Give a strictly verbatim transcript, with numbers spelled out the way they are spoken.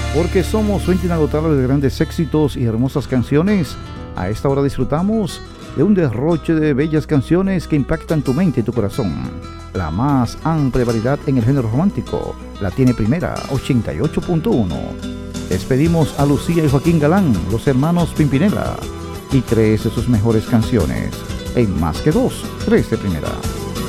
Porque somos fuente inagotable de grandes éxitos y hermosas canciones. A esta hora disfrutamos de un derroche de bellas canciones que impactan tu mente y tu corazón. La más amplia variedad en el género romántico la tiene Primera ochenta y ocho punto uno. Despedimos a Lucía y Joaquín Galán, los hermanos Pimpinela, y tres de sus mejores canciones en Más que Dos, tres de Primera.